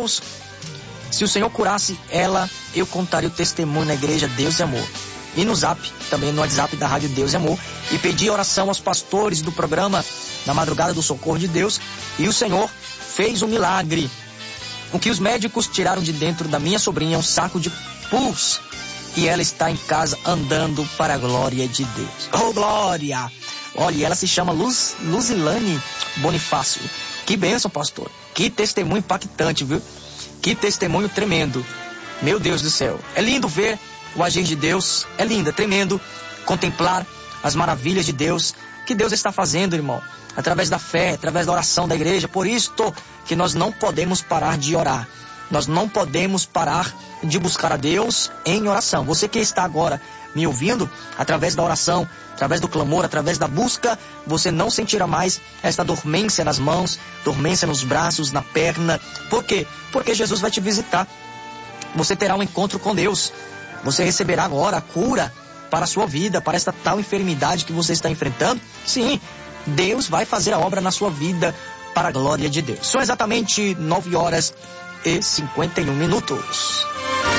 Deus. Se o Senhor curasse ela, eu contaria o testemunho na igreja Deus e Amor. E no Zap, também no WhatsApp da Rádio Deus e Amor. E pedi oração aos pastores do programa na madrugada do Socorro de Deus. E o Senhor fez um milagre. O que os médicos tiraram de dentro da minha sobrinha é um saco de pus. E ela está em casa andando para a glória de Deus. Oh, glória! Olha, ela se chama Luzilane Bonifácio. Que bênção, pastor. Que testemunho impactante, viu? Que testemunho tremendo. Meu Deus do céu. É lindo ver o agir de Deus. É lindo, é tremendo contemplar as maravilhas de Deus. Que Deus está fazendo, irmão. Através da fé, através da oração da igreja. Por isto que nós não podemos parar de orar. Nós não podemos parar de buscar a Deus em oração. Você que está agora me ouvindo, através da oração, através do clamor, através da busca, você não sentirá mais esta dormência nas mãos, dormência nos braços, na perna. Por quê? Porque Jesus vai te visitar. Você terá um encontro com Deus. Você receberá agora a cura para a sua vida, para esta tal enfermidade que você está enfrentando. Sim, Deus vai fazer a obra na sua vida para a glória de Deus. São exatamente 9h51.